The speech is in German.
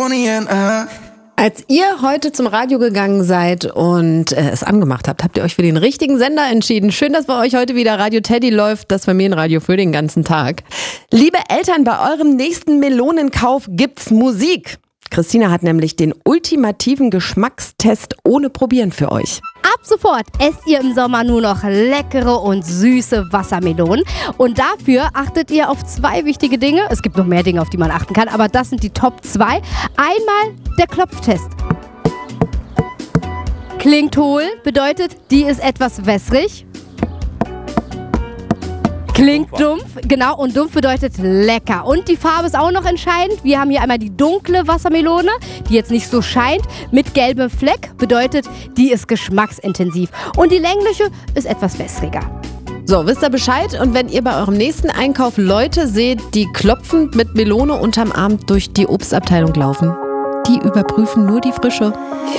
Kalifornien. Als ihr heute zum Radio gegangen seid und es angemacht habt, habt ihr euch für den richtigen Sender entschieden. Schön, dass bei euch heute wieder Radio Teddy läuft, das Familienradio für den ganzen Tag. Liebe Eltern, bei eurem nächsten Melonenkauf gibt's Musik. Christina hat nämlich den ultimativen Geschmackstest ohne Probieren für euch. Ab sofort esst ihr im Sommer nur noch leckere und süße Wassermelonen. Und dafür achtet ihr auf 2 wichtige Dinge. Es gibt noch mehr Dinge, auf die man achten kann, aber das sind die Top 2. Einmal der Klopftest. Klingt hohl, bedeutet, die ist etwas wässrig. Klingt dumpf, genau, und dumpf bedeutet lecker. Und die Farbe ist auch noch entscheidend. Wir haben hier einmal die dunkle Wassermelone, die jetzt nicht so scheint, mit gelbem Fleck, bedeutet, die ist geschmacksintensiv. Und die längliche ist etwas wässriger. So, wisst ihr Bescheid? Und wenn ihr bei eurem nächsten Einkauf Leute seht, die klopfend mit Melone unterm Arm durch die Obstabteilung laufen, die überprüfen nur die Frische.